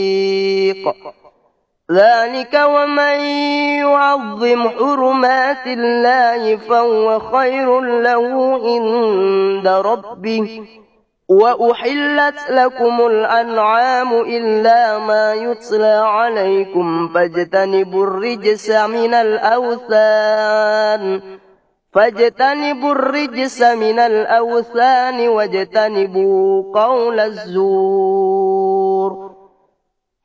ذلك ومن يعظم حرمات الله فهو خير له عند ربه وأحلت لكم الأنعام إلا ما يتلى عليكم فاجتنبوا الرجس من الأوثان واجتنبوا قول الزور